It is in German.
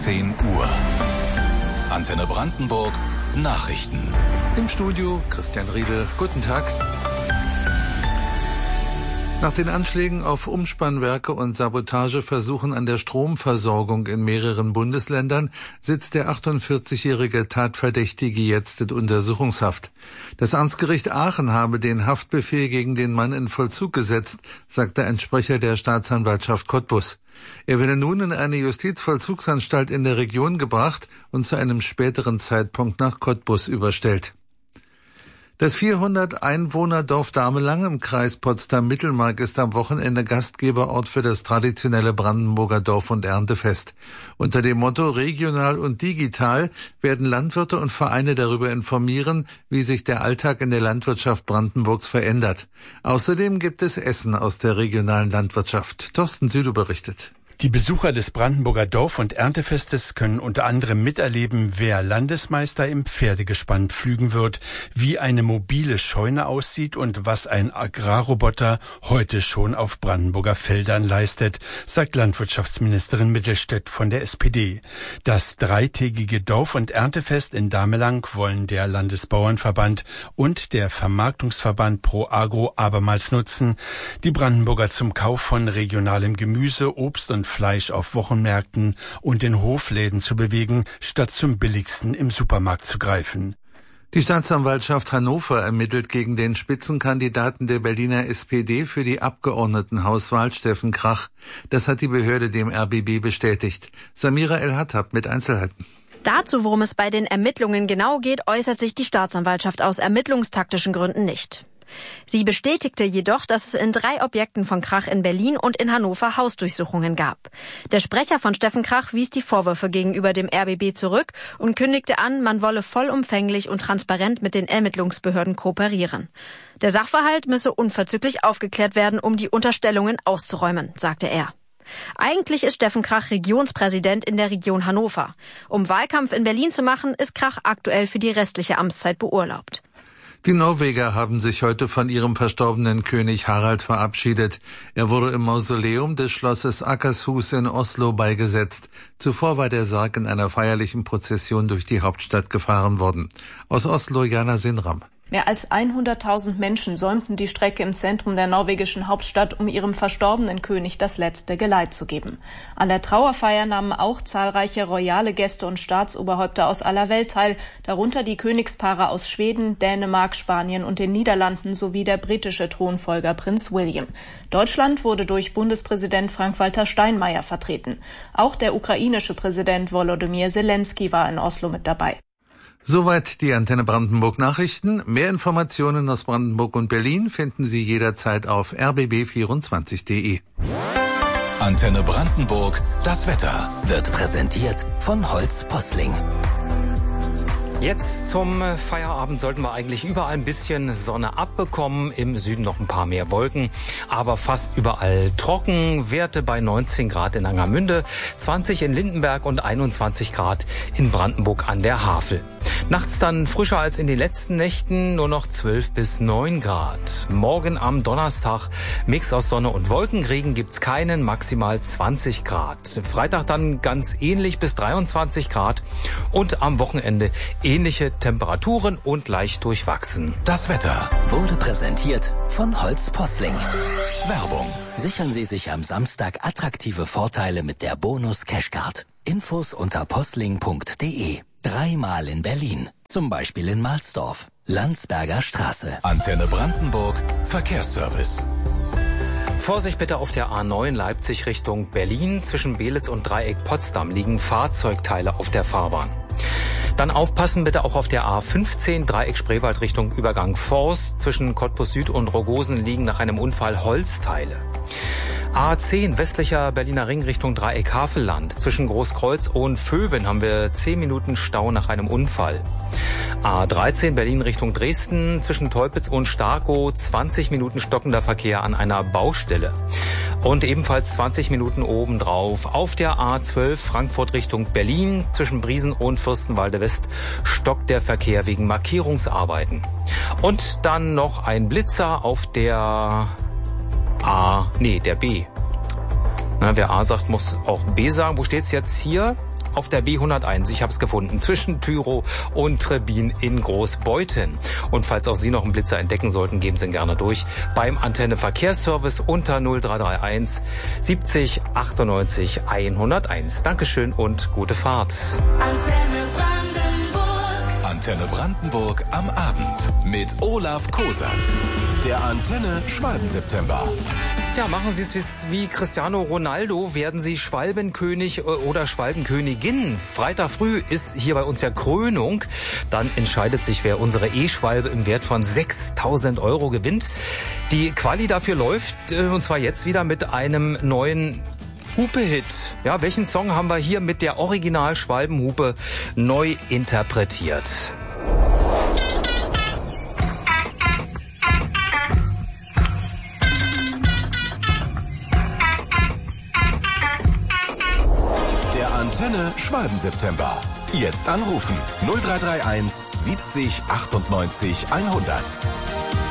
10 Uhr. Antenne Brandenburg, Nachrichten. Im Studio Christian Riedel. Guten Tag. Nach den Anschlägen auf Umspannwerke und Sabotageversuchen an der Stromversorgung in mehreren Bundesländern sitzt der 48-jährige Tatverdächtige jetzt in Untersuchungshaft. Das Amtsgericht Aachen habe den Haftbefehl gegen den Mann in Vollzug gesetzt, sagte ein Sprecher der Staatsanwaltschaft Cottbus. Er werde nun in eine Justizvollzugsanstalt in der Region gebracht und zu einem späteren Zeitpunkt nach Cottbus überstellt. Das 400-Einwohner-Dorf Damelang im Kreis Potsdam-Mittelmark ist am Wochenende Gastgeberort für das traditionelle Brandenburger Dorf- und Erntefest. Unter dem Motto Regional und Digital werden Landwirte und Vereine darüber informieren, wie sich der Alltag in der Landwirtschaft Brandenburgs verändert. Außerdem gibt es Essen aus der regionalen Landwirtschaft. Thorsten Südow berichtet. Die Besucher des Brandenburger Dorf- und Erntefestes können unter anderem miterleben, wer Landesmeister im Pferdegespann pflügen wird, wie eine mobile Scheune aussieht und was ein Agrarroboter heute schon auf Brandenburger Feldern leistet, sagt Landwirtschaftsministerin Mittelstädt von der SPD. Das dreitägige Dorf- und Erntefest in Damelang wollen der Landesbauernverband und der Vermarktungsverband Pro Agro abermals nutzen, die Brandenburger zum Kauf von regionalem Gemüse, Obst und Fleisch auf Wochenmärkten und in Hofläden zu bewegen, statt zum billigsten im Supermarkt zu greifen. Die Staatsanwaltschaft Hannover ermittelt gegen den Spitzenkandidaten der Berliner SPD für die Abgeordnetenhauswahl, Steffen Krach. Das hat die Behörde dem RBB bestätigt. Samira El-Hattab mit Einzelheiten. Dazu, worum es bei den Ermittlungen genau geht, äußert sich die Staatsanwaltschaft aus ermittlungstaktischen Gründen nicht. Sie bestätigte jedoch, dass es in 3 Objekten von Krach in Berlin und in Hannover Hausdurchsuchungen gab. Der Sprecher von Steffen Krach wies die Vorwürfe gegenüber dem RBB zurück und kündigte an, man wolle vollumfänglich und transparent mit den Ermittlungsbehörden kooperieren. Der Sachverhalt müsse unverzüglich aufgeklärt werden, um die Unterstellungen auszuräumen, sagte er. Eigentlich ist Steffen Krach Regionspräsident in der Region Hannover. Um Wahlkampf in Berlin zu machen, ist Krach aktuell für die restliche Amtszeit beurlaubt. Die Norweger haben sich heute von ihrem verstorbenen König Harald verabschiedet. Er wurde im Mausoleum des Schlosses Akershus in Oslo beigesetzt. Zuvor war der Sarg in einer feierlichen Prozession durch die Hauptstadt gefahren worden. Aus Oslo, Jana Sinram. Mehr als 100.000 Menschen säumten die Strecke im Zentrum der norwegischen Hauptstadt, um ihrem verstorbenen König das letzte Geleit zu geben. An der Trauerfeier nahmen auch zahlreiche royale Gäste und Staatsoberhäupter aus aller Welt teil, darunter die Königspaare aus Schweden, Dänemark, Spanien und den Niederlanden sowie der britische Thronfolger Prinz William. Deutschland wurde durch Bundespräsident Frank-Walter Steinmeier vertreten. Auch der ukrainische Präsident Volodymyr Zelensky war in Oslo mit dabei. Soweit die Antenne Brandenburg Nachrichten. Mehr Informationen aus Brandenburg und Berlin finden Sie jederzeit auf rbb24.de. Antenne Brandenburg, das Wetter. Wird präsentiert von Holz Posling. Jetzt zum Feierabend sollten wir eigentlich überall ein bisschen Sonne abbekommen. Im Süden noch ein paar mehr Wolken, aber fast überall trocken. Werte bei 19 Grad in Angermünde, 20 in Lindenberg und 21 Grad in Brandenburg an der Havel. Nachts dann frischer als in den letzten Nächten, nur noch 12 bis 9 Grad. Morgen am Donnerstag Mix aus Sonne und Wolkenregen gibt's keinen, maximal 20 Grad. Freitag dann ganz ähnlich bis 23 Grad und am Wochenende ähnliche Temperaturen und leicht durchwachsen. Das Wetter wurde präsentiert von Holz Posling. Werbung. Sichern Sie sich am Samstag attraktive Vorteile mit der Bonus Cashcard. Infos unter posling.de. 3-mal in Berlin, zum Beispiel in Mahlsdorf, Landsberger Straße. Antenne Brandenburg, Verkehrsservice. Vorsicht bitte auf der A9 Leipzig Richtung Berlin. Zwischen Belitz und Dreieck Potsdam liegen Fahrzeugteile auf der Fahrbahn. Dann aufpassen bitte auch auf der A15 Dreieck Spreewald Richtung Übergang Forst. Zwischen Cottbus Süd und Rogosen liegen nach einem Unfall Holzteile. A10 westlicher Berliner Ring Richtung Dreieck Havelland. Zwischen Großkreuz und Vöben haben wir 10 Minuten Stau nach einem Unfall. A13 Berlin Richtung Dresden. Zwischen Teupitz und Starkow 20 Minuten stockender Verkehr an einer Baustelle. Und ebenfalls 20 Minuten obendrauf auf der A12 Frankfurt Richtung Berlin. Zwischen Briesen und Fürstenwalde West stockt der Verkehr wegen Markierungsarbeiten. Und dann noch ein Blitzer auf der der B. Na, wer A sagt, muss auch B sagen. Wo steht's jetzt hier? auf der B101. Ich habe es gefunden, zwischen Tyrow und Trebin in Großbeuthen. Und falls auch Sie noch einen Blitzer entdecken sollten, geben Sie ihn gerne durch beim Antenne Verkehrsservice unter 0331 70 98 101. Dankeschön und gute Fahrt. Antenne Brandenburg am Abend mit Olaf Kosat. Der Antenne Schwalben-September. Tja, machen Sie es wie Cristiano Ronaldo, werden Sie Schwalbenkönig oder Schwalbenkönigin. Freitag früh ist hier bei uns ja Krönung. Dann entscheidet sich, wer unsere E-Schwalbe im Wert von 6.000 € gewinnt. Die Quali dafür läuft, und zwar jetzt wieder mit einem neuen Hupe-Hit. Ja, welchen Song haben wir hier mit der Original-Schwalbenhupe neu interpretiert? Der Antenne Schwalben-September. Jetzt anrufen 0331 70 98 100.